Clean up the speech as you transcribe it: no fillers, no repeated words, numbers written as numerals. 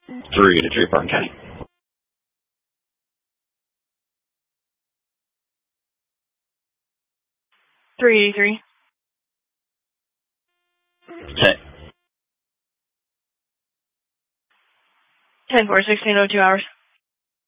to Tree Park County. 383. Set. 10-4, 1602 hours.